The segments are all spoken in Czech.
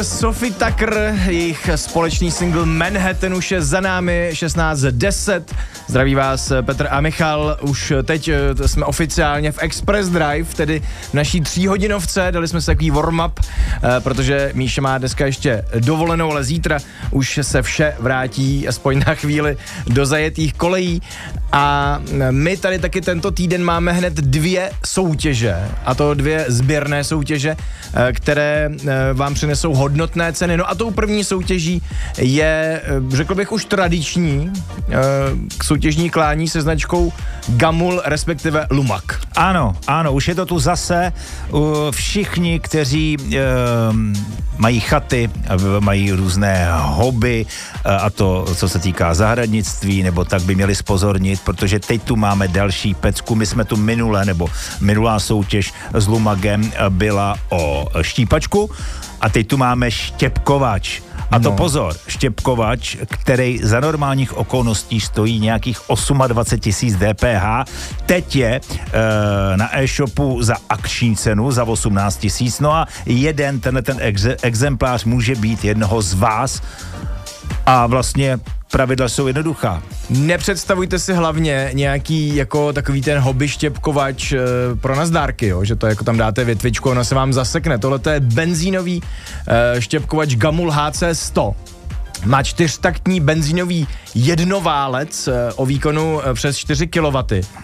Sophie Tucker, jejich společný single Manhattan už je za námi, 16:10. Zdraví vás Petr a Michal. Už teď jsme oficiálně v Express Drive, tedy v naší 3hodinovce. Dali jsme si takový warm-up, protože Míša má dneska ještě dovolenou, ale zítra už se vše vrátí aspoň na chvíli do zajetých kolejí. A my tady taky tento týden máme hned 2 soutěže, a to 2 sběrné soutěže, které vám přinesou hodnotné ceny. No a tou první soutěží je, řekl bych, už tradiční soutěžní klání se značkou Gamul, respektive Lumak. Ano, už je to tu zase. Všichni, kteří mají chaty, mají různé hobby, a to, co se týká zahradnictví, nebo tak by měli spozornit, protože teď tu máme další pecku. My jsme tu minulá soutěž s Lumagem byla o štípačku a teď tu máme štěpkovač. A to pozor, štěpkovač, který za normálních okolností stojí nějakých 28 000 DPH, teď je na e-shopu za akční cenu, za 18 000, no a ten exemplář může být jednoho z vás a vlastně pravidla jsou jednoduchá. Nepředstavujte si hlavně nějaký jako takový ten hobby štěpkovač pro nazdárky, jo? Že to jako tam dáte větvičku, ono se vám zasekne. Tohle to je benzínový štěpkovač Gamul HC100. Má 4taktní benzínový jednoválec o výkonu přes 4 kW.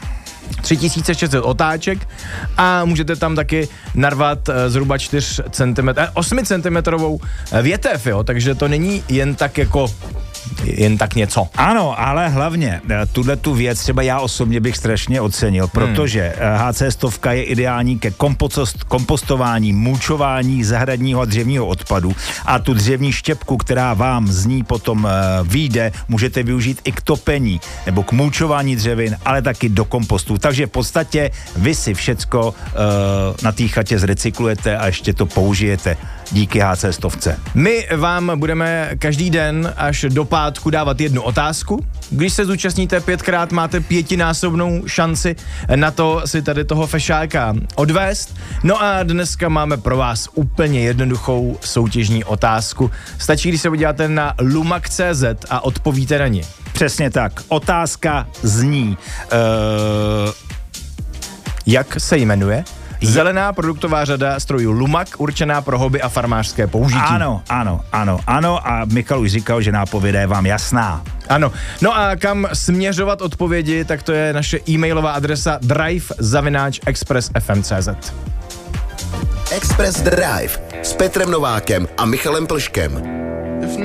3600 otáček a můžete tam taky narvat zhruba 8 cm větev, jo, takže to není jen tak něco. Ano, ale hlavně tu věc třeba já osobně bych strašně ocenil, protože HC100 je ideální ke kompostování, mulčování zahradního a dřevního odpadu a tu dřevní štěpku, která vám z ní potom vyjde, můžete využít i k topení nebo k mulčování dřevin, ale taky do kompostu. Takže v podstatě vy si všecko na té chatě zrecyklujete a ještě to použijete díky HC100. My vám budeme každý den až do pátku dávat jednu otázku. Když se zúčastníte 5krát, máte 5násobnou šanci na to si tady toho fešáka odvést. No a dneska máme pro vás úplně jednoduchou soutěžní otázku. Stačí, když se podíváte na lumak.cz a odpovíte na ní. Přesně tak. Otázka zní... Jak se jmenuje zelená produktová řada strojů Lumak, určená pro hobby a farmářské použití? Ano. A Michal už říkal, že nápověda je vám jasná. Ano. No a kam směřovat odpovědi, tak to je naše e-mailová adresa drive@expressfm.cz. Express Drive s Petrem Novákem a Michalem Plškem.